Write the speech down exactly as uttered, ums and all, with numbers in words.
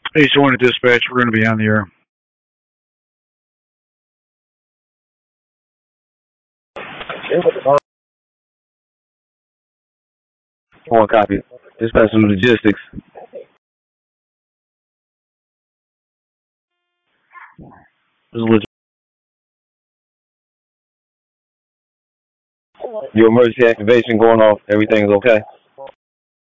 Each one at dispatch, we're going to be on the air. One copy. Dispatch some logistics. There's a log- Your emergency activation going off. Everything's okay.